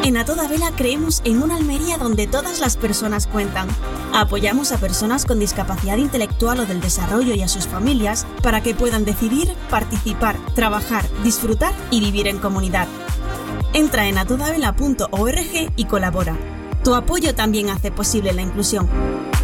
En A Toda Vela creemos en una Almería donde todas las personas cuentan. Apoyamos a personas con discapacidad intelectual o del desarrollo y a sus familias para que puedan decidir, participar, trabajar, disfrutar y vivir en comunidad. Entra en atodavela.org y colabora. Tu apoyo también hace posible la inclusión.